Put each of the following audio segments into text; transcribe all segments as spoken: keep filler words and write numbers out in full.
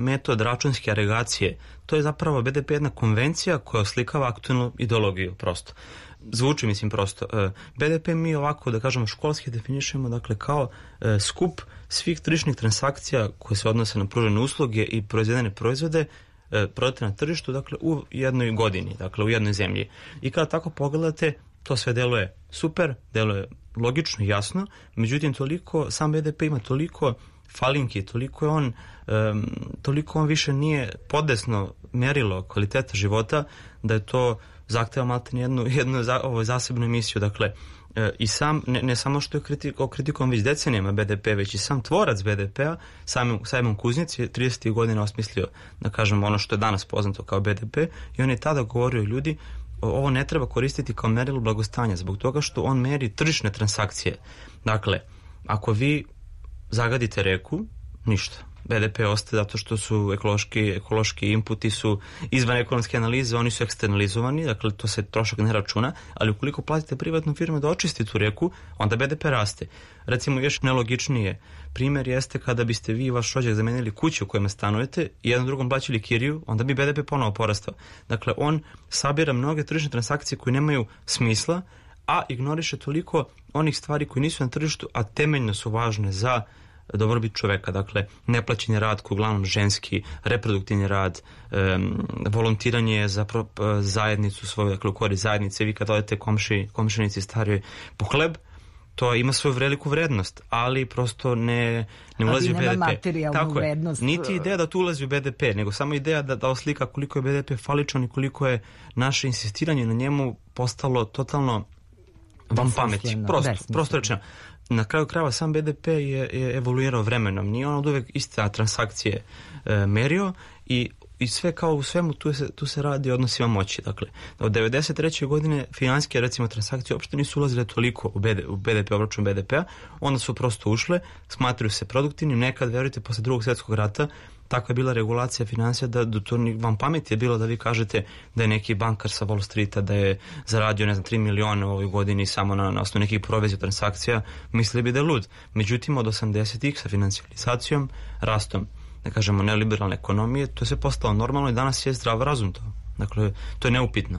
metod računske agregacije. To je zapravo B D P jedna konvencija koja oslikava aktualnu ideologiju, prosto. Zvuči, mislim, prosto. B D P mi ovako, da kažemo, školski definišemo, dakle, kao skup svih tržišnih transakcija koje se odnose na pružene usluge i proizvedene proizvode prodate na tržištu, dakle, u jednoj godini, dakle, u jednoj zemlji. I kada tako pogledate, to sve deluje super, deluje logično i jasno, međutim, toliko, sam B D P ima toliko falinki, toliko je on, um, toliko on više nije podesno merilo kvaliteta života, da je to zahteva maltene jednu, jednu za, ovo, zasebnu emisiju. Dakle, e, i sam, ne, ne samo što je kritiko, kritikom već decenijama B D P, već i sam tvorac B D P-a, Simon Kuznic je tridesetih godina osmislio, da kažem, ono što je danas poznato kao B D P, i on je tada govorio ljudi, ovo ne treba koristiti kao merilo blagostanja, zbog toga što on meri tržišne transakcije. Dakle, ako vi zagadite reku, ništa. B D P ostaje zato što su ekološki, ekološki inputi su izvan ekonomske analize, oni su eksternalizovani, dakle to se trošak ne računa, ali ukoliko platite privatnu firmu da očisti tu reku, onda B D P raste. Recimo, još nelogičnije primjer jeste kada biste vi i vaš rođak zamenili kuću u kojima stanujete i jednom drugom plaćali kiriju, onda bi B D P ponovo porastao. Dakle, on sabira mnoge tržišne transakcije koje nemaju smisla, a ignoriše toliko onih stvari koji nisu na tržištu, a temeljno su važne za dobrobit čoveka, dakle neplaćeni rad koji je uglavnom ženski, reproduktivni rad, um, volontiranje za pro, zajednicu svoju, dakle u korist zajednice. Vi kad odete komši, komšinici starijoj po hleb, to ima svoju veliku vrednost, ali prosto ne, ne ulazi u B D P. Tako je, niti ideja da tu ulazi u B D P, nego samo ideja da, da oslika koliko je B D P faličan i koliko je naše insistiranje na njemu postalo totalno vam pameti. Prosto, prosto rečeno. Na kraju krajeva sam B D P je, je evoluirao vremenom. Nije on od uvek iste transakcije e, merio i, i sve kao u svemu tu se, tu se radi o odnosima moći. Dakle, od devedeset treće godine finansijske, recimo, transakcije uopšte nisu ulazile toliko u, B D, u B D P, obračun B D P-a, onda su prosto ušle, smatraju se produktivnim. Nekad, verujte, posle drugog svjetskog rata takva je bila regulacija finansija da do to vam pameti je bilo da vi kažete da je neki bankar sa Wall Streeta da je zaradio, ne znam, tri miliona u ovoj godini samo na, na osnovu nekih provizija transakcija, mislili bi da je lud. Međutim, od osamdesetih sa financijalizacijom, rastom, da kažemo, neoliberalne ekonomije, to je sve postalo normalno i danas je zdrav razum to. Dakle, to je neupitno.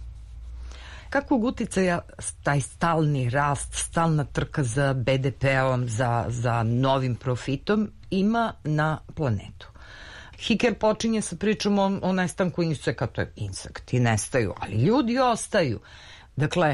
Kakvog uticaja taj stalni rast, stalna trka za B D P-om, za, za novim profitom ima na planetu? Hiker počinje sa pričom o, o nestanku insekta, to je insekti nestaju, ali ljudi ostaju. Dakle,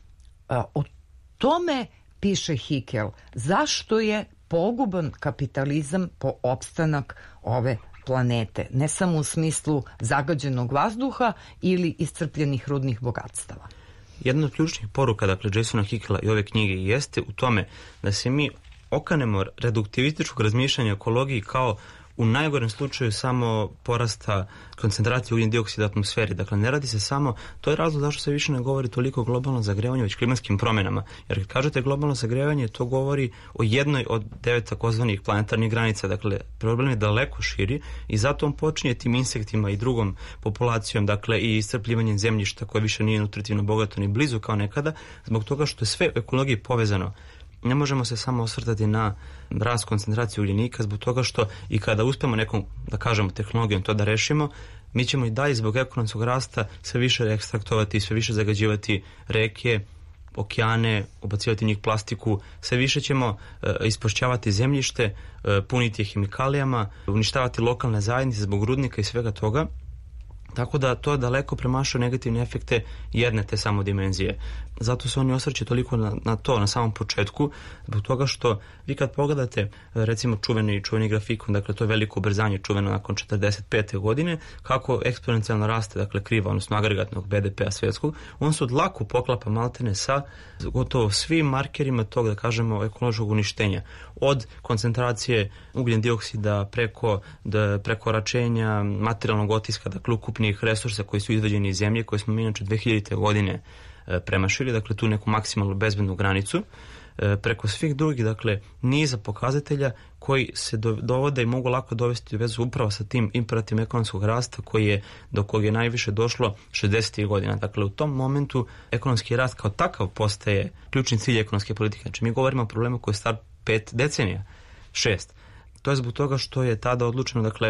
o tome piše Hikel. Zašto je poguban kapitalizam po opstanak ove planete? Ne samo u smislu zagađenog vazduha ili iscrpljenih rudnih bogatstava. Jedna od ključnih poruka, dakle, Jasona Hikela i ove knjige jeste u tome da se mi okanemo reduktivističkog razmišljanja o ekologiji kao u najgorem slučaju samo porasta koncentracije ugljen dioksida u atmosferi. Dakle, ne radi se samo, to je razlog zašto se više ne govori toliko o globalnom zagrevanju, već klimatskim promjenama. Jer kad kažete globalno zagrevanje, to govori o jednoj od devet takozvanih planetarnih granica. Dakle, problem je daleko širi i zato on počinje tim insektima i drugom populacijom, dakle, i iscrpljivanjem zemljišta koje više nije nutritivno bogato ni blizu kao nekada, zbog toga što je sve u ekologiji povezano. Ne možemo se samo osvrtati na rast koncentracije ugljenika zbog toga što i kada uspemo nekom, da kažemo, tehnologijom to da rešimo, mi ćemo i dalje zbog ekonomskog rasta sve više ekstraktovati, sve više zagađivati reke, okeane, ubacivati njih plastiku, sve više ćemo e, ispošćavati zemljište, e, puniti hemikalijama, uništavati lokalne zajednice zbog rudnika i svega toga. Tako da to daleko premašuje negativne efekte jedne te samo dimenzije. Zato se oni osvrće toliko na, na to na samom početku, zbog toga što vi kad pogledate recimo čuveni, čuveni grafikon, dakle to je veliko ubrzanje čuveno nakon četrdeset pete godine, kako eksponencijalno raste, dakle kriva, odnosno agregatnog B D P-a svjetskog, on se odlako poklapa maltene sa gotovo svim markerima tog, da kažemo, ekološkog uništenja. Od koncentracije ugljen dioksida preko da, prekoračenja materijalnog otiska, dakle ukupnih resursa koji su izvađeni iz zemlje, koje smo mi inače dve hiljadite godine e, premašili, dakle tu neku maksimalnu bezbednu granicu, e, preko svih drugih, dakle, niza pokazatelja koji se do, dovode i mogu lako dovesti u vezu upravo sa tim imperativom ekonomskog rasta koji je, do kog je najviše došlo šezdesetih godina. Dakle, u tom momentu ekonomski rast kao takav postaje ključni cilj ekonomske politike. Znači, mi govorimo o problemu koji je star pet decenija, šest. To je zbog toga što je tada odlučeno, dakle,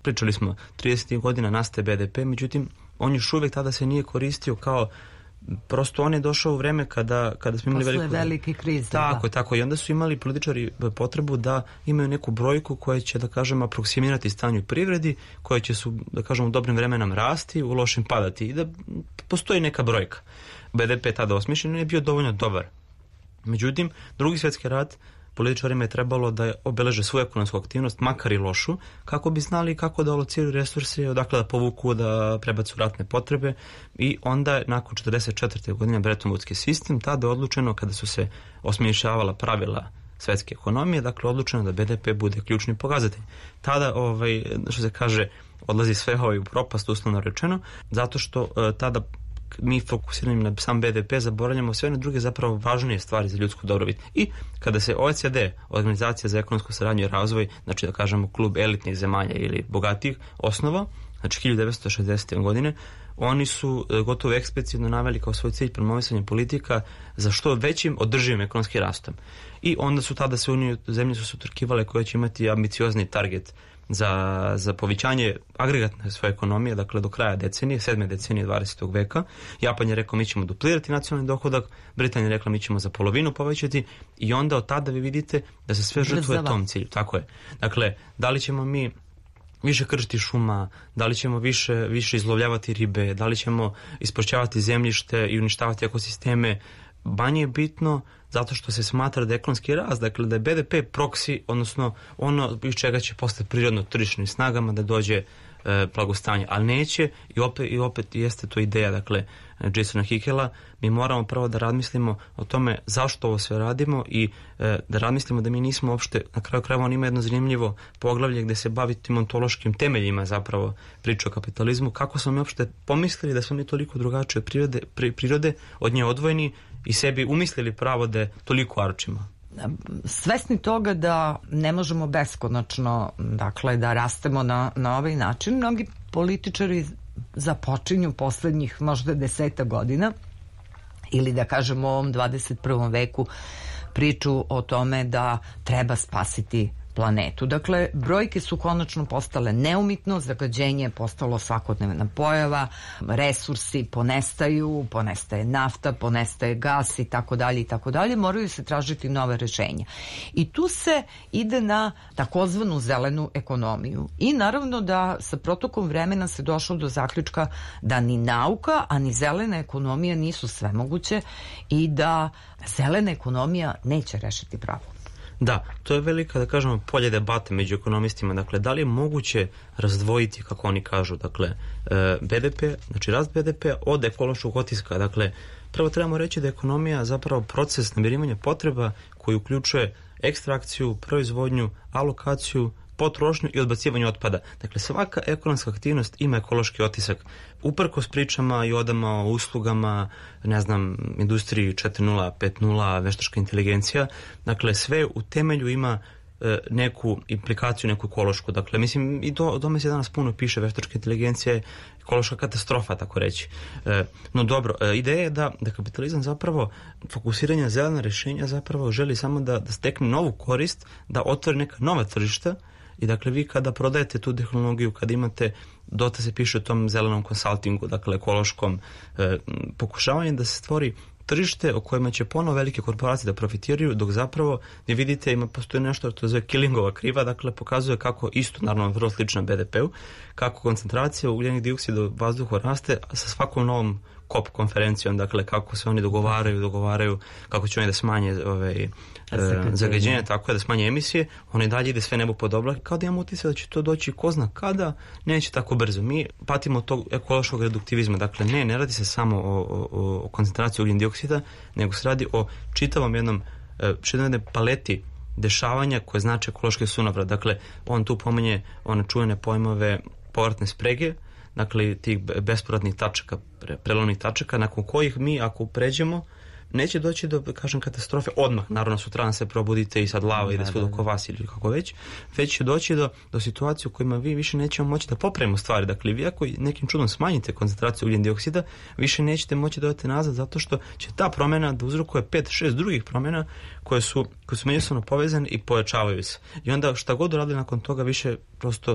pričali smo, tridesetih godina nastaje be de pe, međutim, on još uvijek tada se nije koristio kao, prosto on je došao u vreme kada, kada smo imali posle veliku... velike krize. Tako, da. tako. I onda su imali političari potrebu da imaju neku brojku koja će, da kažem, aproksimirati stanju u privredi, koja će su, da kažem, u dobrim vremenama rasti, u lošim padati. I da postoji neka brojka. be de pe tada osmišljen je bio dovoljno dobar. Međutim, drugi svjetski rat političarima je trebalo da obeleže svoju ekonomsku aktivnost, makar i lošu, kako bi znali kako da alociraju resurse, odakle da povuku, da prebacu ratne potrebe. I onda, nakon četrdeset četvrte godine, Bretton Woodski sistem, tada je odlučeno, kada su se osmišljavala pravila svetske ekonomije, dakle odlučeno da be de pe bude ključni pokazatelj. Tada, ovaj, što se kaže, odlazi sve ovaj u propast, uslovno rečeno, zato što uh, tada mi fokusirani na sam be de pe zaboravljamo sve na druge zapravo važnije stvari za ljudsku dobrobit. I kada se o e ce de, Organizacija za ekonomsku saradnju i razvoj, znači da kažemo klub elitnih zemalja ili bogatih, osnova, znači hiljadu devetsto šezdesete godine, oni su gotovo eksplicitno naveli kao svoj cilj promovisanje politika za što većim održivim ekonomskim rastom. I onda su tada se unije zemlje su se utrkivale koje će imati ambiciozni target za, za povećanje agregatne svoje ekonomije, dakle do kraja decenije, sedme decenije dvadesetog veka. Japan je rekao mi ćemo duplirati nacionalni dohodak, Britanija je rekla mi ćemo za polovinu povećati i onda od tada vi vidite da se sve žrtvuje tom cilju. Tako je. Dakle, da li ćemo mi više krčiti šuma, da li ćemo više, više izlovljavati ribe, da li ćemo isprošćavati zemljište i uništavati ekosisteme, manje je bitno zato što se smatra da je ekonomski rast, dakle da je be de pe proksi, odnosno ono iz čega će postati prirodno tržišnim snagama da dođe e, blagostanje, ali neće i opet, i opet jeste to ideja, dakle, Jasona Hickela, mi moramo prvo da razmislimo o tome zašto ovo sve radimo i e, da razmislimo da mi nismo uopšte, na kraju krajeva on ima jedno zanimljivo poglavlje gde se bavi tim ontološkim temeljima zapravo priče o kapitalizmu, kako smo mi uopšte pomislili da smo mi toliko drugačiji od prirode, pri, prirode od nje odvojeni i sebi umislili pravo da je toliko arčimo. Svesni toga da ne možemo beskonačno, dakle, da rastemo na, na ovaj način, mnogi političari započinju poslednjih možda deseta godina ili da kažemo u ovom dvadeset prvom veku priču o tome da treba spasiti planetu. Dakle, brojke su konačno postale neumitno, zagađenje je postalo svakodnevna pojava, resursi ponestaju, ponestaje nafta, ponestaje gas i tako dalje i tako dalje, moraju se tražiti nove rešenja. I tu se ide na takozvanu zelenu ekonomiju. I naravno da sa protokom vremena se došlo do zaključka da ni nauka, a ni zelena ekonomija nisu svemoguće i da zelena ekonomija neće rešiti problem. Da, to je velika, da kažemo, polje debate među ekonomistima. Dakle, da li je moguće razdvojiti, kako oni kažu, dakle, be de pe, znači rast be de pe od ekološkog otiska. Dakle, prvo trebamo reći da je ekonomija zapravo proces namirivanja potreba koji uključuje ekstrakciju, proizvodnju, alokaciju, potrošnju i odbacivanje otpada. Dakle, svaka ekonomska aktivnost ima ekološki otisak. Uprkos pričama i odama o uslugama, ne znam, industriji četiri nula, pet nula, veštačka inteligencija, dakle, sve u temelju ima e, neku implikaciju, neku ekološku. Dakle, mislim, i to, o tome se danas puno piše, veštačka inteligencija je ekološka katastrofa, tako reći. E, no dobro, e, ideja je da, da kapitalizam zapravo, fokusiranje na zelena rešenja zapravo želi samo da, da stekne novu korist, da otvori neka nova tržišta. I dakle, vi kada prodajete tu tehnologiju, kada imate, dosta se piše o tom zelenom konsultingu, dakle ekološkom e, pokušavanju da se stvori tržište o kojima će ponovo velike korporacije da profitiraju, dok zapravo, vi vidite, ima postoji nešto što zove Killingova kriva, dakle pokazuje kako isto, naravno vrlo slično be de pe-u, kako koncentracija ugljenih dioksida u vazduhu raste sa svakom novom kop konferencijom, dakle kako se oni dogovaraju, dogovaraju kako će oni da smanje ove, zagađenje, tako je, da smanje emisije, oni dalje ide sve nebo pod oblak, kao da imamo utisak da će to doći ko zna kada, neće tako brzo. Mi patimo od tog ekološkog reduktivizma, dakle ne, ne radi se samo o, o, o koncentraciji ugljen dioksida, nego se radi o čitavom jednom, čitavom jednom paleti dešavanja koje znači ekološki sunovrat. Dakle, on tu pominje one čuvene pojmove povratne sprege, dakle tih bespovratnih tačaka, prelomnih tačaka, nakon kojih mi, ako pređemo, neće doći do, kažem, katastrofe odmah, naravno sutradan se probudite i sad lava ide svud oko vas ili kako već, već će doći do, do situacije u kojima vi više nećemo moći da popravimo stvari. Dakle, vi ako nekim čudom smanjite koncentraciju ugljen dioksida, više nećete moći da odete nazad zato što će ta promjena da uzrokuje pet šest drugih promjena koje su, koje su međusobno povezane i pojačavaju se. I onda šta god uradili nakon toga više prosto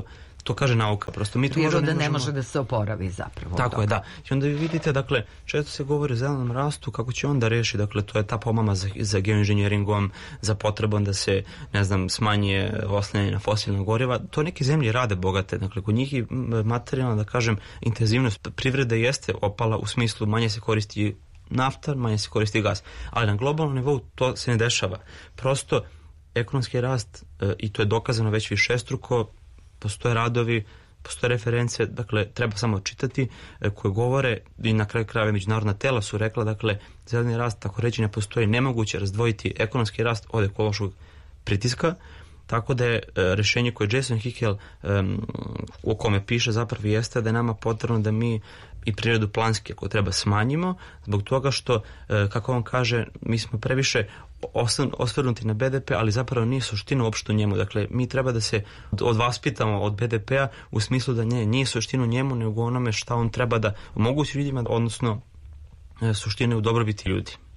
to kaže nauka. Prosto mi to priroda ne, ne možemo... može da se oporavi zapravo. Tako je, da. I onda vi vidite, dakle, često se govori o zelenom rastu, kako će onda reši, dakle, to je ta pomama za, za geoinženjeringom, za potrebom da se, ne znam, smanje oslanjanje na fosilna goriva. To neke zemlje rade bogate. Dakle, kod njih i materijalno, da kažem, intenzivnost privrede jeste opala u smislu manje se koristi nafta, manje se koristi gas. Ali na globalnom nivou to se ne dešava. Prosto, ekonomski rast, i to je dokazano već višestruko, postoje radovi, postoje reference, dakle, treba samo čitati, koje govore, i na kraju krajeva međunarodna tela su rekla, dakle, zeleni rast, tako reći, ne postoji, nemoguće razdvojiti ekonomski rast od ekološkog pritiska, tako da je rešenje koje Jason Hickel um, u kome piše zapravo jeste da je nama potrebno da mi i prirodu planski ako treba smanjimo, zbog toga što, kako on kaže, mi smo previše osvrnuti na B D P, ali zapravo nije suština uopšte u njemu. Dakle, mi treba da se odvaspitamo od B D P-a u smislu da ne, nije suština u njemu, nego onome šta on treba da omogući ljudima, odnosno suština u dobrobiti ljudi.